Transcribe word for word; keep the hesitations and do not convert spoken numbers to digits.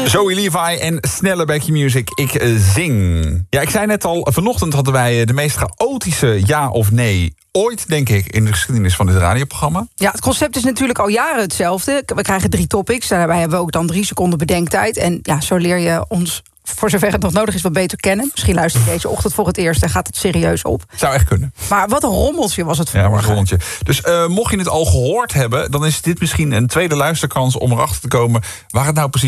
Zoe Levi en Snelle bij Q-Music. Ik uh, zing. Ja, ik zei net al, vanochtend hadden wij de meest chaotische ja of nee ooit, denk ik, in de geschiedenis van dit radioprogramma. Ja, het concept is natuurlijk al jaren hetzelfde. We krijgen drie topics, daarbij hebben we ook dan drie seconden bedenktijd. En ja, zo leer je ons, voor zover het nog nodig is, wat beter kennen. Misschien luister je deze ochtend voor het eerst en gaat het serieus op. Zou echt kunnen. Maar wat een rommeltje was het vanmorgen. Ja, maar een rommeltje. Dus uh, mocht je het al gehoord hebben, dan is dit misschien een tweede luisterkans om erachter te komen waar het nou precies